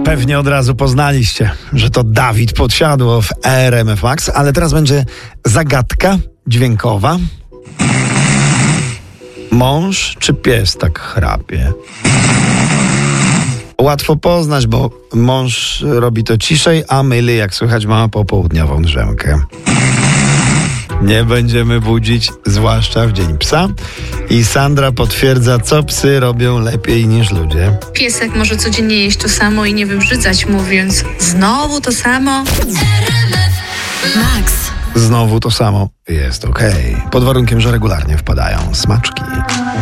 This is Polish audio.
Pewnie od razu poznaliście, że to Dawid Podsiadło w RMF Max, ale teraz będzie zagadka dźwiękowa. Mąż czy pies tak chrapie? Łatwo poznać, bo mąż robi to ciszej, a myli, jak słychać, ma popołudniową drzemkę. Nie będziemy budzić, zwłaszcza w Dzień Psa. I Sandra potwierdza, co psy robią lepiej niż ludzie. Piesek może codziennie jeść to samo i nie wybrzydzać, mówiąc znowu to samo. Max. Znowu to samo jest okej. Pod warunkiem, że regularnie wpadają smaczki.